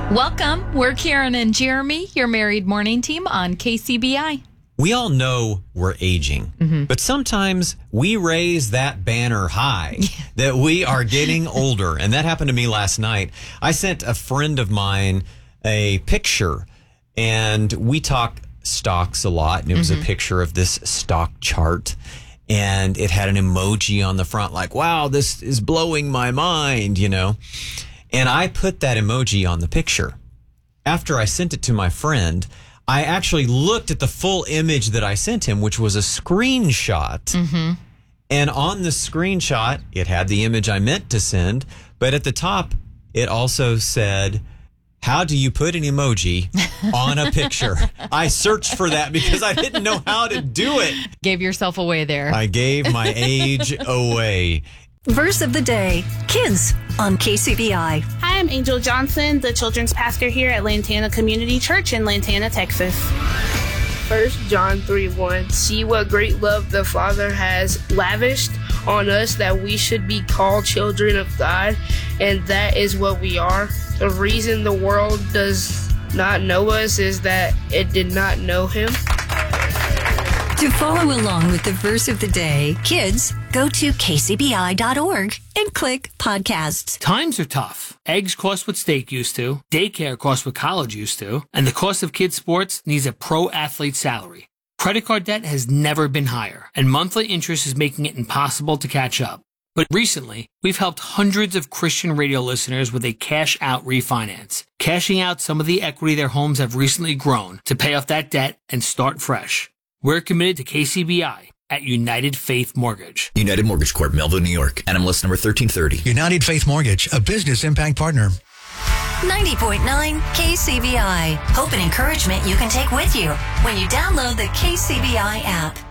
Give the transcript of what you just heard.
Welcome. We're Karen and Jeremy, your married morning team on KCBI. We all know we're aging, but sometimes we raise that banner high that we are getting older. And that happened to me last night. I sent a friend of mine a picture, and we talk stocks a lot. And it was a picture of this stock chart, and it had an emoji on the front like, wow, this is blowing my mind, you know. And I put that emoji on the picture. After I sent it to my friend, I actually looked at the full image that I sent him, which was a screenshot. And on the screenshot, it had the image I meant to send. But at the top, it also said, how do you put an emoji on a picture? I searched for that because I didn't know how to do it. Gave yourself away there. I gave my age away. Verse of the day, kids on KCBI. Hi, I'm Angel Johnson, the children's pastor here at Lantana Community Church in Lantana, Texas. 1 John 3:1. See what great love the Father has lavished on us that we should be called children of God, and that is what we are. The reason the world does not know us is that it did not know Him. To follow along with the verse of the day, kids, go to kcbi.org and click podcasts. Times are tough. Eggs cost what steak used to, daycare costs what college used to, and the cost of kids' sports needs a pro athlete salary. Credit card debt has never been higher, and monthly interest is making it impossible to catch up. But recently, we've helped hundreds of Christian radio listeners with a cash-out refinance, cashing out some of the equity their homes have recently grown to pay off that debt and start fresh. We're committed to KCBI at United Faith Mortgage. United Mortgage Corp, Melville, New York. NMLS number 1330. United Faith Mortgage, a business impact partner. 90.9 KCBI. Hope and encouragement you can take with you when you download the KCBI app.